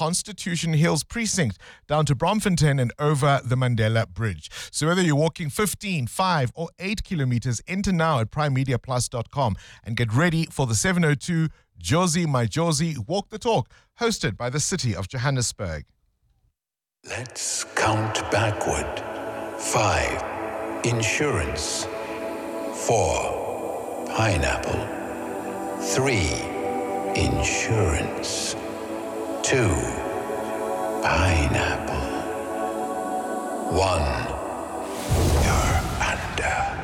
Constitution Hills Precinct down to Bromfontein and over the Mandela Bridge. So whether you're walking 15, 5 or 8 kilometers, enter now at primemediaplus.com and get ready for the 702 Jozi My Jozi Walk the Talk, hosted by the City of Johannesburg. Let's count backward. 5. Insurance. 4. Pineapple. 3. Insurance. 2. Pineapple. 1. You're under.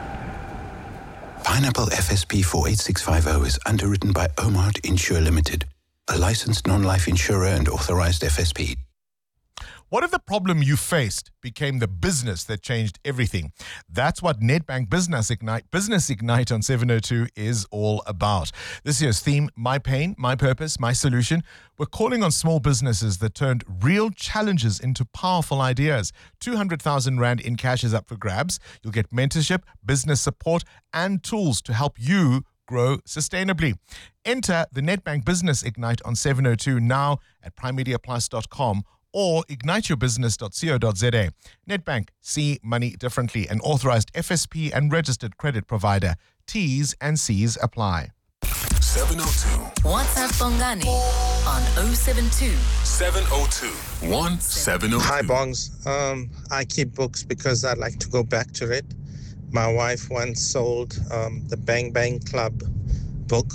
Pineapple FSP 48650 is underwritten by Omart Insure Limited, a licensed non-life insurer and authorized FSP. What if the problem you faced became the business that changed everything? That's what Nedbank Business Ignite on 702 is all about. This year's theme, My Pain, My Purpose, My Solution. We're calling on small businesses that turned real challenges into powerful ideas. 200,000 Rand in cash is up for grabs. You'll get mentorship, business support, and tools to help you grow sustainably. Enter the Nedbank Business Ignite on 702 now at primemediaplus.com or igniteyourbusiness.co.za. Nedbank, see money differently. An authorized FSP and registered credit provider. T's and C's apply. 702. WhatsApp Bongani on 072 702 170. Hi, Bongs. I keep books because I like to go back to it. My wife once sold the Bang Bang Club book,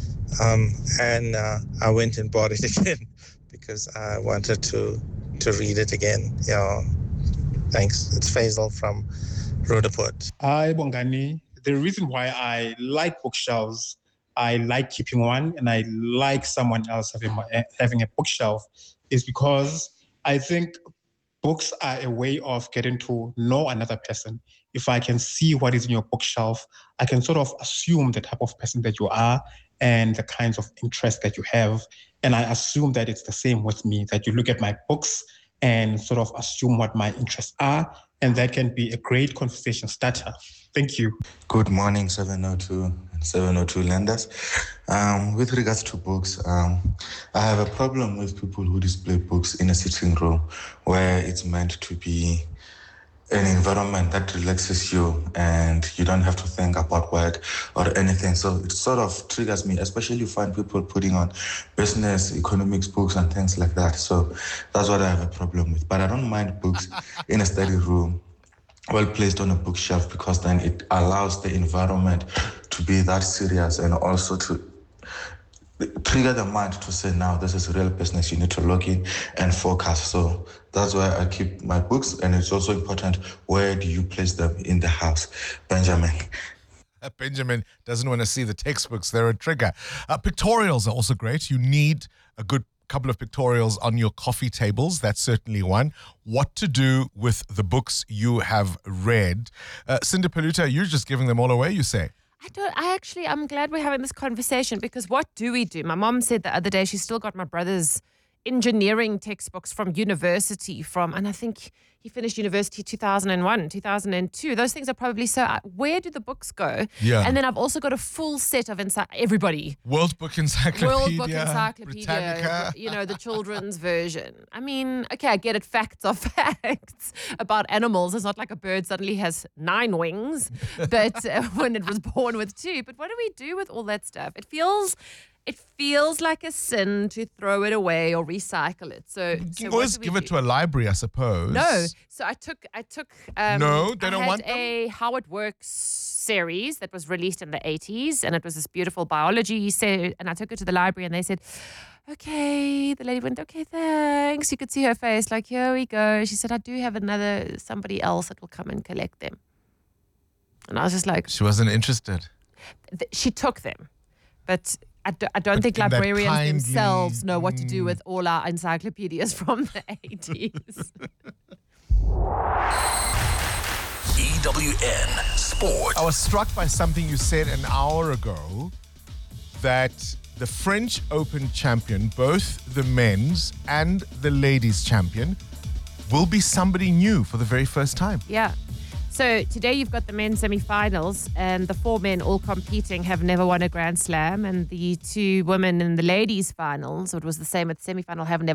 and I went and bought it again because I wanted to read it again. Thanks. It's Faisal from Roodepoort. Hi, Bongani. The reason why I like bookshelves, I like keeping one, and I like someone else having a bookshelf, is because I think books are a way of getting to know another person. If I can see what is in your bookshelf, I can sort of assume the type of person that you are and the kinds of interests that you have. And I assume that it's the same with me, that you look at my books and sort of assume what my interests are. And that can be a great conversation starter. Thank you. Good morning, 702 and 702 lenders. With regards to books, I have a problem with people who display books in a sitting room where it's meant to be an environment that relaxes you and you don't have to think about work or anything. So it sort of triggers me, especially you find people putting on business, economics books and things like that. So that's what I have a problem with. But I don't mind books in a study room, well placed on a bookshelf, because then it allows the environment to be that serious and also to trigger the mind to say, now this is real business, you need to log in and focus. So that's why I keep my books, and it's also important, where do you place them in the house? Benjamin doesn't want to see the textbooks. They're a trigger. Pictorials are also great. You need a good couple of pictorials on your coffee tables. That's certainly one. What to do with the books you have read. Cindy Peluta, you're just giving them all away, you say? I'm glad we're having this conversation, because what do we do? My mom said the other day she's still got my brother's engineering textbooks from university and I think he finished university 2001, 2002. Those things are probably where do the books go? Yeah. And then I've also got a full set of everybody. World Book Encyclopedia. Britannica. The children's version. I mean, okay, I get it. Facts are facts about animals. It's not like a bird suddenly has 9 wings, but when it was born with 2. But what do we do with all that stuff? It feels like a sin to throw it away or recycle it. So you can always give it to a library, I suppose. No. So I took. No, they don't want them. A How It Works series that was released in the 80s, and it was this beautiful biology set. And I took it to the library, and they said, "Okay." The lady went, "Okay, thanks." You could see her face, like, "Here we go." She said, "I do have somebody else that will come and collect them." And I was just like, she wasn't interested. She took them, but I don't think librarians themselves know what to do with all our encyclopedias from the 80s. EWN Sport. I was struck by something you said an hour ago, that the French Open champion, both the men's and the ladies' champion, will be somebody new for the very first time. Yeah. So today you've got the men's semi-finals, and the 4 men all competing have never won a Grand Slam, and the 2 women in the ladies' finals, it was the same at the semi-final, have never